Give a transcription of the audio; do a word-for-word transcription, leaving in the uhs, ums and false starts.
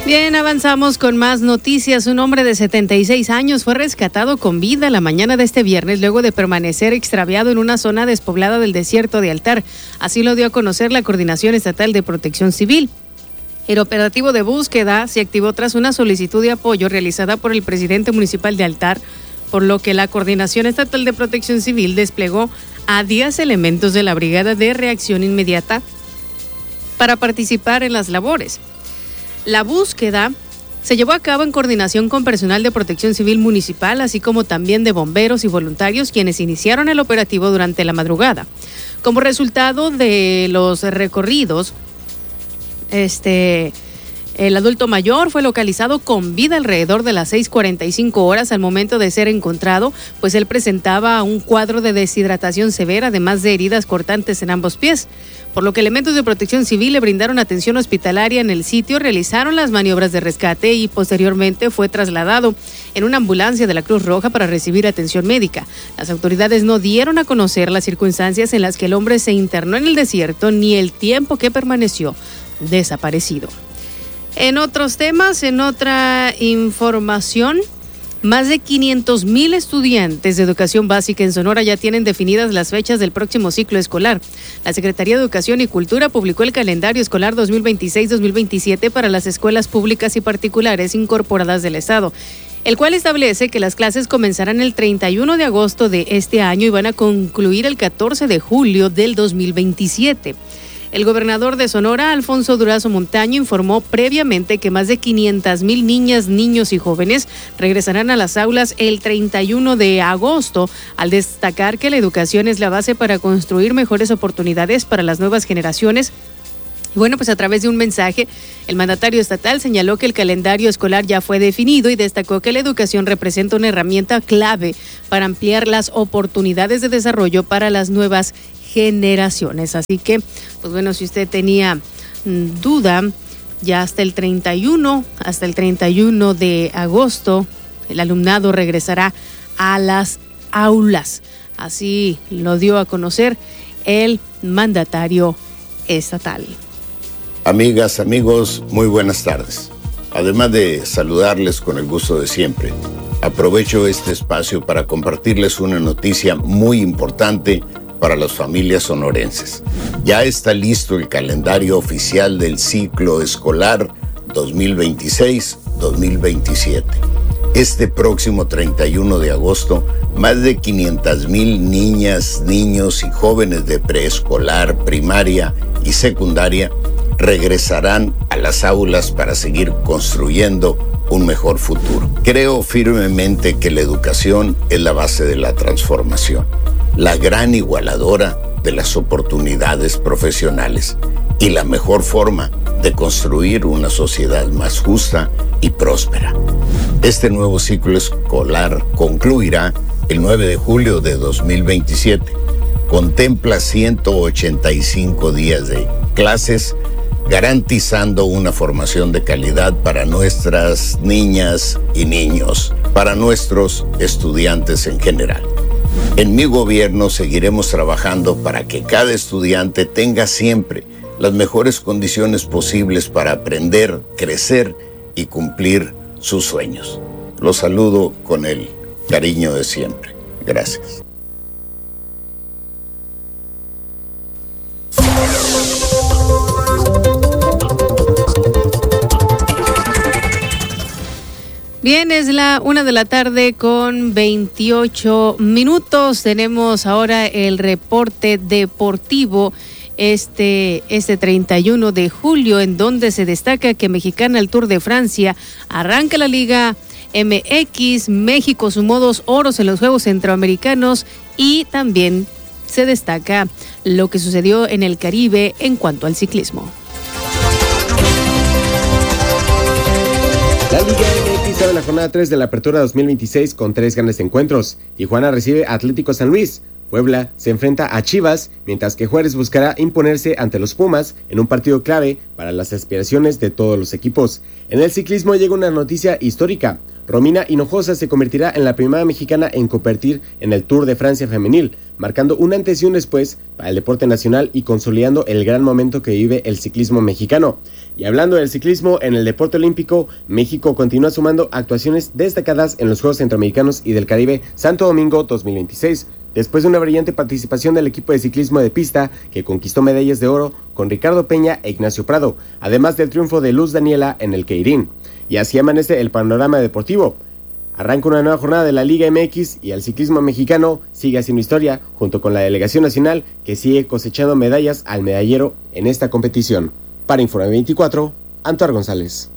Bien, avanzamos con más noticias. Un hombre de setenta y seis años fue rescatado con vida la mañana de este viernes luego de permanecer extraviado en una zona despoblada del desierto de Altar. Así lo dio a conocer la Coordinación Estatal de Protección Civil. El operativo de búsqueda se activó tras una solicitud de apoyo realizada por el presidente municipal de Altar, por lo que la Coordinación Estatal de Protección Civil desplegó a diez elementos de la Brigada de Reacción Inmediata para participar en las labores. La búsqueda se llevó a cabo en coordinación con personal de Protección Civil Municipal, así como también de bomberos y voluntarios, quienes iniciaron el operativo durante la madrugada. Como resultado de los recorridos, este, el adulto mayor fue localizado con vida alrededor de las seis cuarenta y cinco horas al momento de ser encontrado, pues él presentaba un cuadro de deshidratación severa, además de heridas cortantes en ambos pies, por lo que elementos de Protección Civil le brindaron atención hospitalaria en el sitio, realizaron las maniobras de rescate y posteriormente fue trasladado en una ambulancia de la Cruz Roja para recibir atención médica. Las autoridades no dieron a conocer las circunstancias en las que el hombre se internó en el desierto ni el tiempo que permaneció desaparecido. En otros temas, en otra información, más de quinientos mil estudiantes de educación básica en Sonora ya tienen definidas las fechas del próximo ciclo escolar. La Secretaría de Educación y Cultura publicó el calendario escolar dos mil veintiséis dos mil veintisiete para las escuelas públicas y particulares incorporadas del Estado, el cual establece que las clases comenzarán el treinta y uno de agosto de este año y van a concluir el catorce de julio del dos mil veintisiete. El gobernador de Sonora, Alfonso Durazo Montaño, informó previamente que más de quinientas mil niñas, niños y jóvenes regresarán a las aulas el treinta y uno de agosto, al destacar que la educación es la base para construir mejores oportunidades para las nuevas generaciones. Bueno, pues a través de un mensaje, el mandatario estatal señaló que el calendario escolar ya fue definido y destacó que la educación representa una herramienta clave para ampliar las oportunidades de desarrollo para las nuevas generaciones. Así que, pues bueno, si usted tenía mmm, duda, ya hasta el treinta y uno, hasta el treinta y uno de agosto, el alumnado regresará a las aulas. Así lo dio a conocer el mandatario estatal. Amigas, amigos, muy buenas tardes. Además de saludarles con el gusto de siempre, aprovecho este espacio para compartirles una noticia muy importante para las familias sonorenses. Ya está listo el calendario oficial del ciclo escolar dos mil veintiséis dos mil veintisiete. Este próximo treinta y uno de agosto, más de quinientas mil niñas, niños y jóvenes de preescolar, primaria y secundaria regresarán a las aulas para seguir construyendo un mejor futuro. Creo firmemente que la educación es la base de la transformación, la gran igualadora de las oportunidades profesionales y la mejor forma de construir una sociedad más justa y próspera. Este nuevo ciclo escolar concluirá el nueve de julio de dos mil veintisiete. Contempla ciento ochenta y cinco días de clases, garantizando una formación de calidad para nuestras niñas y niños, para nuestros estudiantes en general. En mi gobierno seguiremos trabajando para que cada estudiante tenga siempre las mejores condiciones posibles para aprender, crecer y cumplir sus sueños. Los saludo con el cariño de siempre. Gracias. Bien, es la una de la tarde con veintiocho minutos. Tenemos ahora el reporte deportivo este, este treinta y uno de julio, en donde se destaca que Mexicana al Tour de Francia arranca la Liga M X. México sumó dos oros en los Juegos Centroamericanos y también se destaca lo que sucedió en el Caribe en cuanto al ciclismo. La Liga M X está en la jornada tres de la Apertura dos mil veintiséis con tres grandes encuentros. Tijuana recibe a Atlético San Luis. Puebla se enfrenta a Chivas, mientras que Juárez buscará imponerse ante los Pumas en un partido clave para las aspiraciones de todos los equipos. En el ciclismo llega una noticia histórica. Romina Hinojosa se convertirá en la primera mexicana en competir en el Tour de Francia femenil, marcando un antes y un después para el deporte nacional y consolidando el gran momento que vive el ciclismo mexicano. Y hablando del ciclismo en el deporte olímpico, México continúa sumando actuaciones destacadas en los Juegos Centroamericanos y del Caribe Santo Domingo dos mil veintiséis, después de una brillante participación del equipo de ciclismo de pista que conquistó medallas de oro con Ricardo Peña e Ignacio Prado, además del triunfo de Luz Daniela en el Keirin. Y así amanece el panorama deportivo. Arranca una nueva jornada de la Liga M X y el ciclismo mexicano sigue haciendo historia junto con la delegación nacional que sigue cosechando medallas al medallero en esta competición. Para Informe veinticuatro, Antoine González.